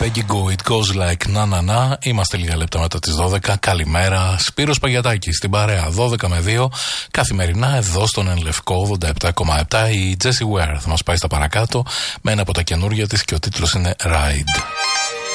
Peggy Go, It Goes Like Na Na Na. Είμαστε λίγα λεπτά μετά τις 12. Καλημέρα. Σπύρος Παγιατάκης στην παρέα 12 με 2. Καθημερινά εδώ στον Ενλευκό 87,7. Η Jessie Ware θα μας πάει στα παρακάτω με ένα από τα καινούργια της και ο τίτλος είναι Ride.